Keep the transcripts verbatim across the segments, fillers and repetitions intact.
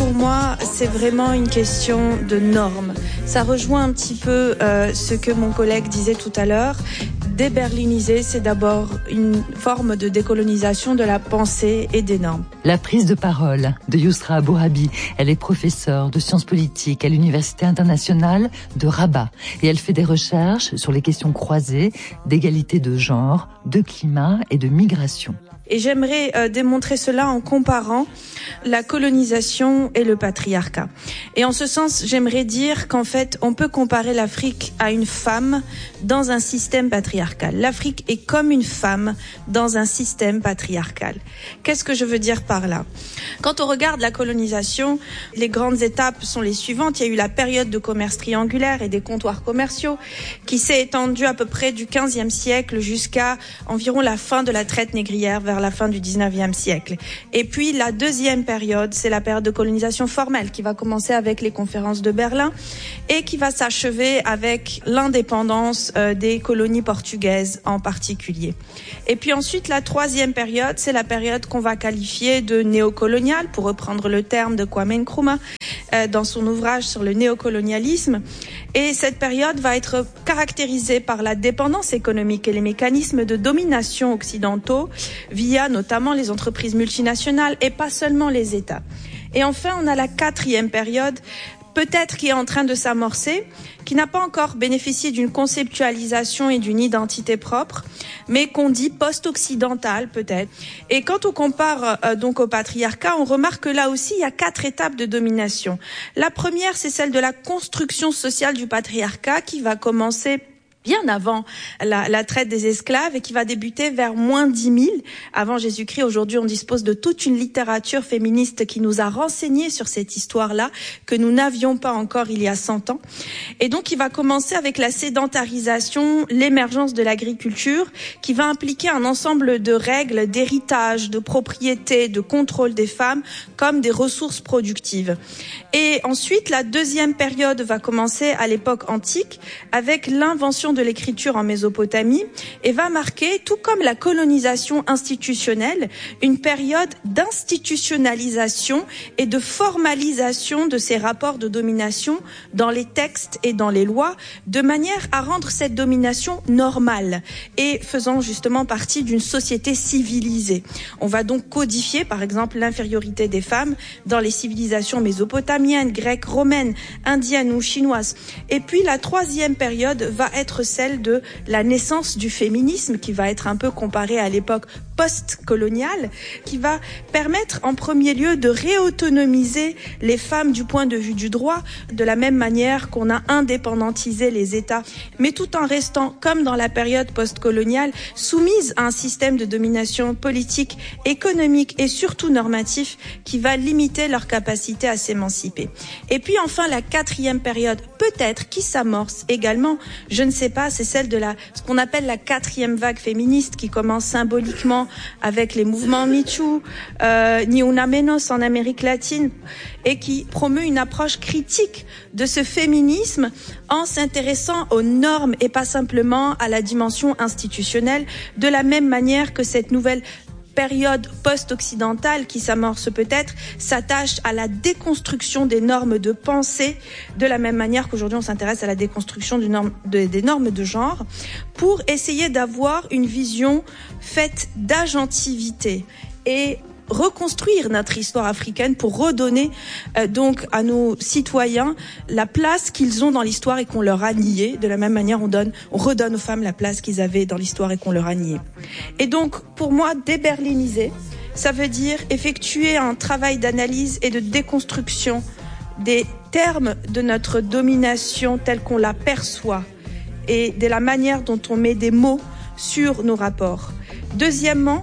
pour moi, c'est vraiment une question de normes. Ça rejoint un petit peu euh, ce que mon collègue disait tout à l'heure. Déberliniser, c'est d'abord une forme de décolonisation de la pensée et des normes. La prise de parole de Yousra Abourabi. Elle est professeure de sciences politiques à l'Université internationale de Rabat. Et elle fait des recherches sur les questions croisées d'égalité de genre, de climat et de migration. Et j'aimerais euh, démontrer cela en comparant la colonisation et le patriarcat. Et en ce sens, j'aimerais dire qu'en fait, on peut comparer l'Afrique à une femme dans un système patriarcal. L'Afrique est comme une femme dans un système patriarcal. Qu'est-ce que je veux dire par là ? Quand on regarde la colonisation, les grandes étapes sont les suivantes. Il y a eu la période de commerce triangulaire et des comptoirs commerciaux qui s'est étendue à peu près du quinzième siècle jusqu'à environ la fin de la traite négrière vers la fin du dix-neuvième siècle. Et puis la deuxième période, c'est la période de colonisation formelle qui va commencer avec les conférences de Berlin et qui va s'achever avec l'indépendance euh, des colonies portugaises en particulier. Et puis ensuite, la troisième période, c'est la période qu'on va qualifier de néocoloniale, pour reprendre le terme de Kwame Nkrumah euh, dans son ouvrage sur le néocolonialisme. Et cette période va être caractérisée par la dépendance économique et les mécanismes de domination occidentaux via notamment les entreprises multinationales et pas seulement les États. Et enfin, on a la quatrième période, peut-être qui est en train de s'amorcer, qui n'a pas encore bénéficié d'une conceptualisation et d'une identité propre, mais qu'on dit post-occidentale peut-être. Et quand on compare euh, donc au patriarcat, on remarque que là aussi, il y a quatre étapes de domination. La première, c'est celle de la construction sociale du patriarcat qui va commencer bien avant la, la traite des esclaves et qui va débuter vers moins dix mille avant Jésus-Christ. Aujourd'hui, on dispose de toute une littérature féministe qui nous a renseigné sur cette histoire-là que nous n'avions pas encore il y a cent ans. Et donc, il va commencer avec la sédentarisation, l'émergence de l'agriculture qui va impliquer un ensemble de règles d'héritage, de propriété, de contrôle des femmes comme des ressources productives. Et ensuite, la deuxième période va commencer à l'époque antique avec l'invention de l'écriture en Mésopotamie et va marquer, tout comme la colonisation institutionnelle, une période d'institutionnalisation et de formalisation de ces rapports de domination dans les textes et dans les lois, de manière à rendre cette domination normale et faisant justement partie d'une société civilisée. On va donc codifier, par exemple, l'infériorité des femmes dans les civilisations mésopotamiennes, grecques, romaines, indiennes ou chinoises. Et puis la troisième période va être celle de la naissance du féminisme, qui va être un peu comparé à l'époque post-coloniale, qui va permettre en premier lieu de réautonomiser les femmes du point de vue du droit, de la même manière qu'on a indépendantisé les États, mais tout en restant, comme dans la période post-coloniale, soumise à un système de domination politique, économique et surtout normatif qui va limiter leur capacité à s'émanciper. Et puis enfin, la quatrième période, peut-être, qui s'amorce également, je ne sais pas, c'est celle de la, ce qu'on appelle la quatrième vague féministe qui commence symboliquement avec les mouvements MeToo, euh, Ni Una Menos en Amérique latine et qui promeut une approche critique de ce féminisme en s'intéressant aux normes et pas simplement à la dimension institutionnelle, de la même manière que cette nouvelle période post-occidentale qui s'amorce peut-être s'attache à la déconstruction des normes de pensée, de la même manière qu'aujourd'hui on s'intéresse à la déconstruction du norme, de, des normes de genre, pour essayer d'avoir une vision faite d'agentivité et reconstruire notre histoire africaine pour redonner euh, donc à nos citoyens la place qu'ils ont dans l'histoire et qu'on leur a niée. De la même manière, on donne, on redonne aux femmes la place qu'ils avaient dans l'histoire et qu'on leur a niée. Et donc, pour moi, déberliniser, ça veut dire effectuer un travail d'analyse et de déconstruction des termes de notre domination telle qu'on la perçoit et de la manière dont on met des mots sur nos rapports. Deuxièmement,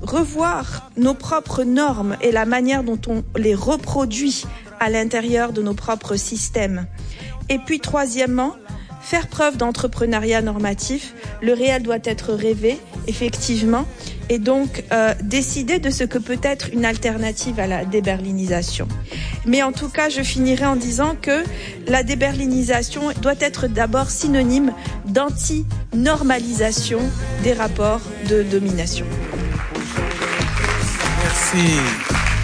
revoir nos propres normes et la manière dont on les reproduit à l'intérieur de nos propres systèmes. Et puis troisièmement, faire preuve d'entrepreneuriat normatif. Le réel doit être rêvé, effectivement, et donc euh, décider de ce que peut être une alternative à la déberlinisation. Mais en tout cas, je finirai en disant que la déberlinisation doit être d'abord synonyme d'anti-normalisation des rapports de domination. Merci.